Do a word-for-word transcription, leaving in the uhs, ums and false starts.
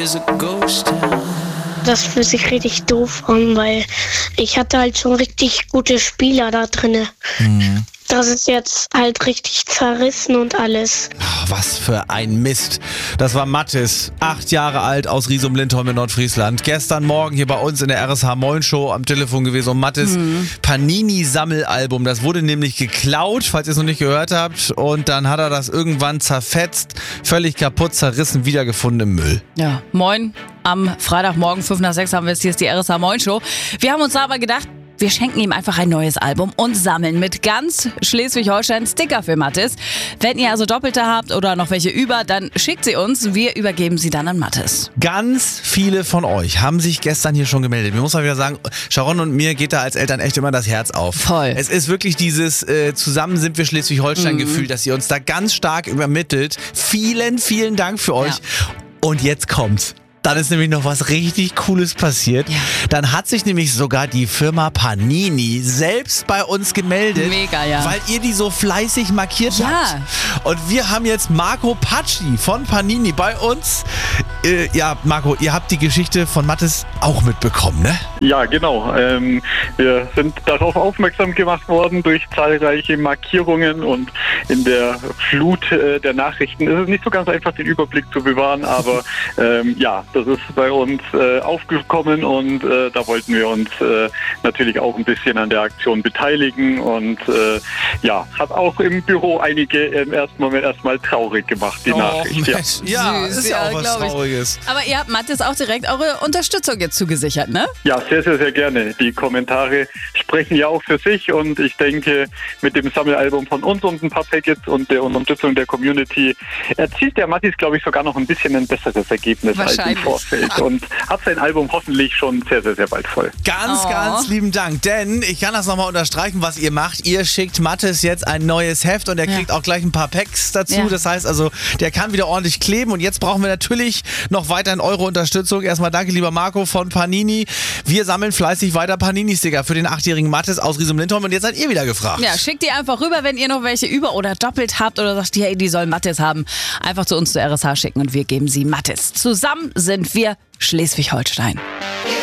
Das fühlt sich richtig doof an, weil ich hatte halt schon richtig gute Spieler da drinne. Mhm. Das ist jetzt halt richtig zerrissen und alles. Oh, was für ein Mist. Das war Mathis, acht Jahre alt, aus Riesum-Lindholm in Nordfriesland. Gestern Morgen hier bei uns in der R S H Moin Show am Telefon gewesen. Und Mathis mhm. Panini-Sammelalbum, das wurde nämlich geklaut, falls ihr es noch nicht gehört habt. Und dann hat er das irgendwann zerfetzt, völlig kaputt, zerrissen, wiedergefunden im Müll. Ja, moin. Am Freitagmorgen, fünf nach sechs haben wir es, hier ist die R S H Moin Show. Wir haben uns aber gedacht, wir schenken ihm einfach ein neues Album und sammeln mit ganz Schleswig-Holstein Sticker für Mathis. Wenn ihr also Doppelte habt oder noch welche über, dann schickt sie uns. Wir übergeben sie dann an Mathis. Ganz viele von euch haben sich gestern hier schon gemeldet. Mir muss mal wieder sagen, Sharon und mir geht da als Eltern echt immer das Herz auf. Voll. Es ist wirklich dieses äh, Zusammen sind wir Schleswig-Holstein-Gefühl, mhm. dass ihr uns da ganz stark übermittelt. Vielen, vielen Dank für euch. Ja. Und jetzt kommt's. Dann ist nämlich noch was richtig Cooles passiert. Ja. Dann hat sich nämlich sogar die Firma Panini selbst bei uns gemeldet. Mega, ja. Weil ihr die so fleißig markiert ja. habt. Und wir haben jetzt Marco Patschi von Panini bei uns. Äh, ja, Marco, ihr habt die Geschichte von Mathis auch mitbekommen, ne? Ja, genau. Ähm, wir sind darauf aufmerksam gemacht worden durch zahlreiche Markierungen und in der Flut äh, der Nachrichten ist es nicht so ganz einfach, den Überblick zu bewahren, aber ähm, ja, das ist bei uns äh, aufgekommen und äh, da wollten wir uns äh, natürlich auch ein bisschen an der Aktion beteiligen und äh, ja, hat auch im Büro einige im ersten Moment erstmal traurig gemacht, die oh, Nachricht. Ja, ja Süß, ist ja, ja auch was Trauriges. Aber ihr habt Mathis auch direkt eure Unterstützung jetzt zugesichert, ne? Ja, sehr, sehr, sehr gerne. Die Kommentare sprechen ja auch für sich und ich denke, mit dem Sammelalbum von uns und ein paar Packets und der Unterstützung der Community erzielt der Mathis, glaube ich, sogar noch ein bisschen ein besseres Ergebnis als im Vorfeld und hat sein Album hoffentlich schon sehr, sehr, sehr bald voll. Ganz, oh. ganz lieben Dank, denn ich kann das nochmal unterstreichen, was ihr macht. Ihr schickt Mathis jetzt ein neues Heft und er kriegt ja. auch gleich ein paar Packs dazu. Ja. Das heißt also, der kann wieder ordentlich kleben und jetzt brauchen wir natürlich noch weiterhin eure Unterstützung. Erstmal danke, lieber Marco von Panini. Wir sammeln fleißig weiter Panini-Sticker für den achtjährigen Mathis aus Riesum-Lindholm und jetzt seid ihr wieder gefragt. Ja, schickt die einfach rüber, wenn ihr noch welche über- oder doppelt habt oder sagt, hey, die soll Mathis haben. Einfach zu uns zur R S H schicken und wir geben sie Mathis. Zusammen sind wir Schleswig-Holstein.